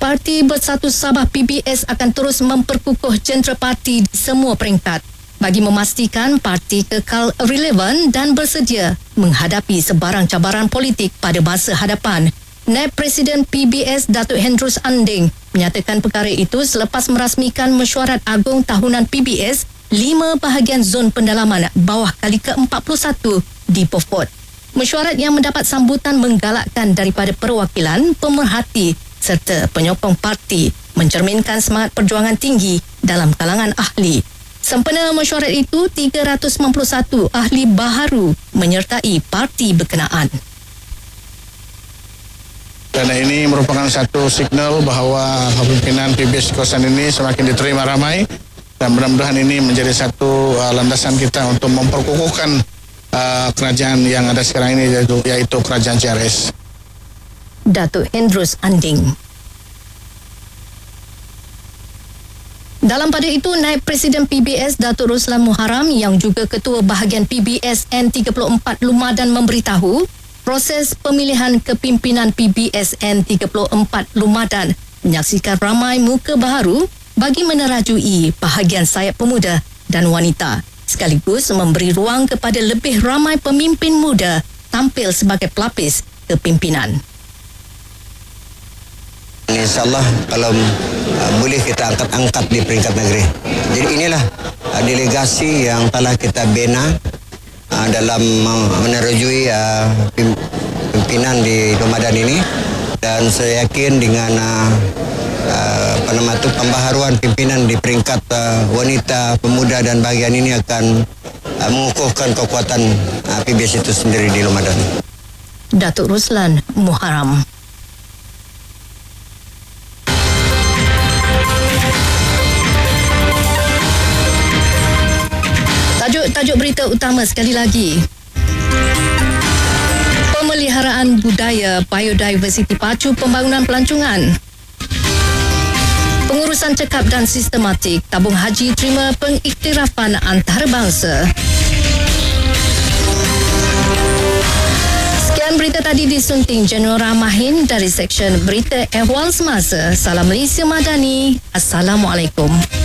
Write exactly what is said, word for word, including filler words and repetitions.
Parti Bersatu Sabah P B S akan terus memperkukuh jentera parti di semua peringkat bagi memastikan parti kekal relevan dan bersedia menghadapi sebarang cabaran politik pada masa hadapan. Naib Presiden P B S Datuk Hendros Anding menyatakan perkara itu selepas merasmikan mesyuarat agung tahunan P B S lima bahagian zon pendalaman bawah kali ke empat puluh satu di Beaufort. Mesyuarat yang mendapat sambutan menggalakkan daripada perwakilan, pemerhati serta penyokong parti mencerminkan semangat perjuangan tinggi dalam kalangan ahli. Sempena mesyuarat itu, tiga ratus sembilan puluh satu ahli baharu menyertai parti berkenaan. Dan ini merupakan satu signal bahawa pimpinan P B S kawasan ini semakin diterima ramai dan mudah-mudahan ini menjadi satu uh, landasan kita untuk memperkukuhkan uh, kerajaan yang ada sekarang ini yaitu, yaitu kerajaan C R S. Datuk Hendros Anding. Dalam pada itu, Naib Presiden P B S Datuk Ruslan Muharram yang juga Ketua Bahagian P B S N tiga puluh empat Lumadan memberitahu proses pemilihan kepimpinan P B S N tiga puluh empat Lumadan menyaksikan ramai muka baharu bagi menerajui bahagian sayap pemuda dan wanita, sekaligus memberi ruang kepada lebih ramai pemimpin muda tampil sebagai pelapis kepimpinan. InsyaAllah kalau uh, boleh kita angkat-angkat di peringkat negeri. Jadi inilah uh, delegasi yang telah kita bina uh, dalam uh, menerujui uh, pimpinan di Lumadan ini, dan saya yakin dengan uh, uh, apa nama itu pembaharuan pimpinan di peringkat uh, wanita, pemuda dan bahagian ini akan uh, mengukuhkan kekuatan uh, P B S itu sendiri di Lumadan. Datuk Ruslan Muharram. Tajuk berita utama sekali lagi. Pemeliharaan budaya biodiversiti pacu pembangunan pelancongan. Pengurusan cekap dan sistematik tabung haji terima pengiktirafan antarabangsa. Sekian berita tadi disunting Jenora Mahin dari Seksyen Berita Ehwal Semasa. Salam Malaysia Madani. Assalamualaikum.